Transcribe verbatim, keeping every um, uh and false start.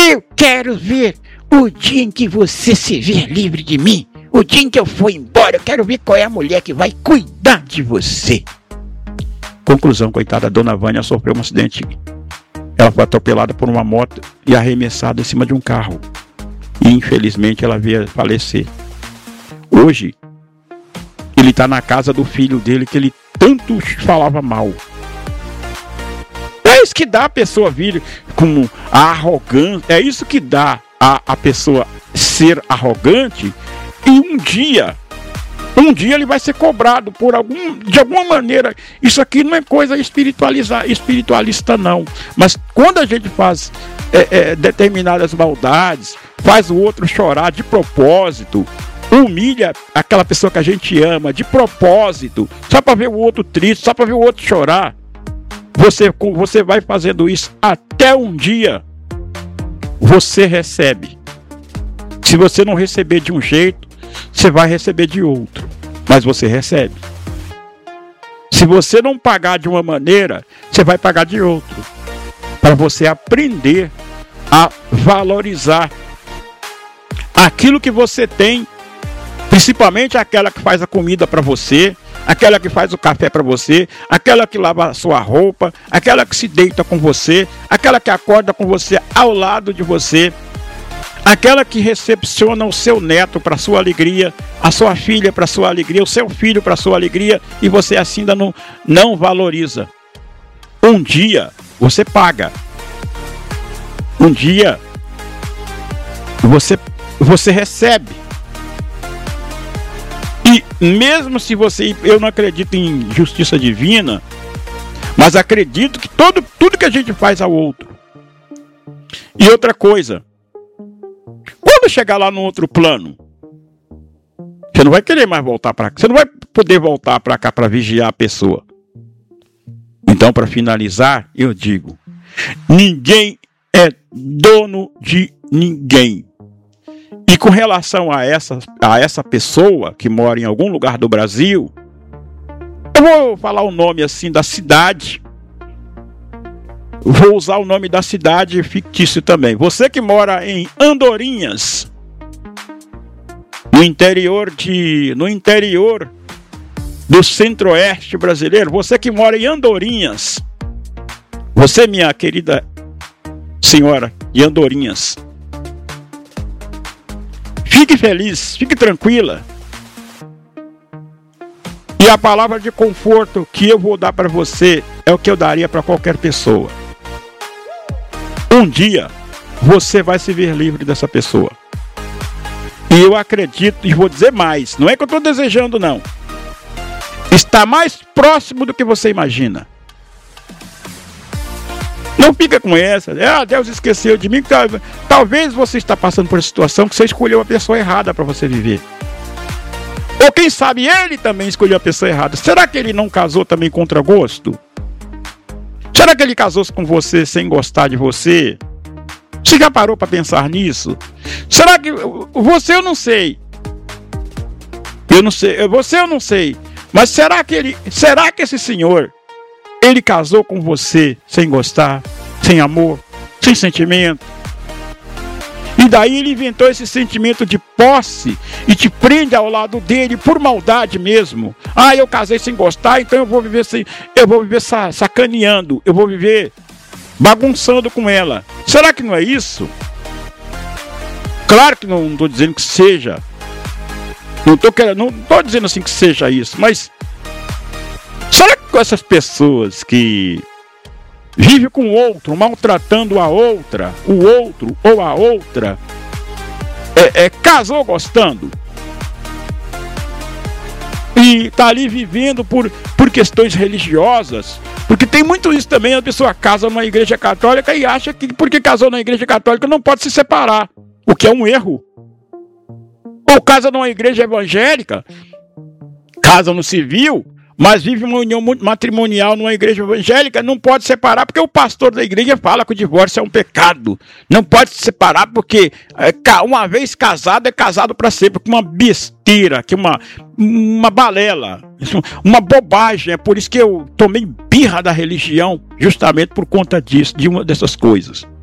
Eu quero ver o dia em que você se ver livre de mim. O dia em que eu for embora, eu quero ver qual é a mulher que vai cuidar de você. Conclusão, coitada, a dona Vânia sofreu um acidente. Ela foi atropelada por uma moto e arremessada em cima de um carro. E infelizmente ela veio a falecer. Hoje, ele está na casa do filho dele que ele tanto falava mal. É isso que dá a pessoa vir como a arrogância. É isso que dá a, a pessoa ser arrogante. E um dia, um dia ele vai ser cobrado por algum, de alguma maneira. Isso aqui não é coisa espiritualiza, espiritualista não. Mas quando a gente faz é, é, determinadas maldades, faz o outro chorar de propósito, humilha aquela pessoa que a gente ama de propósito, só para ver o outro triste, só para ver o outro chorar. Você, você vai fazendo isso até um dia você recebe. Se você não receber de um jeito, você vai receber de outro, mas você recebe. Se você não pagar de uma maneira, você vai pagar de outro, para você aprender a valorizar aquilo que você tem, principalmente aquela que faz a comida para você, aquela que faz o café para você, aquela que lava a sua roupa, aquela que se deita com você, aquela que acorda com você ao lado de você, aquela que recepciona o seu neto para sua alegria, a sua filha para sua alegria, o seu filho para sua alegria, e você assim ainda não, não valoriza. Um dia você paga. Um dia você, você recebe. E mesmo se você... Eu não acredito em justiça divina, mas acredito que todo, tudo que a gente faz ao outro. E outra coisa, quando chegar lá no outro plano, você não vai querer mais voltar para cá. Você não vai poder voltar para cá para vigiar a pessoa. Então, para finalizar, eu digo: ninguém é dono de ninguém. E com relação a essa, a essa pessoa que mora em algum lugar do Brasil, eu vou falar o nome assim da cidade. Vou usar o nome da cidade fictício também. Você que mora em Andorinhas, no interior de, no interior do centro-oeste brasileiro, você que mora em Andorinhas, você, minha querida senhora de Andorinhas, fique feliz, fique tranquila. E a palavra de conforto que eu vou dar para você é o que eu daria para qualquer pessoa. Um dia você vai se ver livre dessa pessoa. E eu acredito, e vou dizer mais, não é que eu estou desejando não. Está mais próximo do que você imagina. Não fica com essa, ah, Deus esqueceu de mim. Talvez você está passando por uma situação que você escolheu a pessoa errada para você viver. Ou quem sabe ele também escolheu a pessoa errada. Será que ele não casou também contra gosto? Será que ele casou-se com você sem gostar de você? Você já parou para pensar nisso? Será que... Você eu não sei. Eu não sei. Você eu não sei. Mas será que ele... Será que esse senhor... Ele casou com você sem gostar, sem amor, sem sentimento? E daí ele inventou esse sentimento de posse e te prende ao lado dele por maldade mesmo. Ah, eu casei sem gostar, então eu vou viver sem, eu vou viver sacaneando, eu vou viver bagunçando com ela. Será que não é isso? Claro que não estou dizendo que seja. Não estou querendo, não estou dizendo assim que seja isso, mas será que com essas pessoas que vivem com o outro, maltratando a outra, o outro ou a outra, é, é, casou gostando? E está ali vivendo por, por questões religiosas? Porque tem muito isso também, a pessoa casa numa igreja católica e acha que porque casou na igreja católica não pode se separar, o que é um erro. Ou casa numa igreja evangélica, casa no civil, mas vive uma união matrimonial numa igreja evangélica, não pode separar porque o pastor da igreja fala que o divórcio é um pecado. Não pode se separar porque uma vez casado é casado para sempre. Que uma besteira, que uma, uma balela, uma bobagem. É por isso que eu tomei birra da religião, justamente por conta disso, de uma dessas coisas.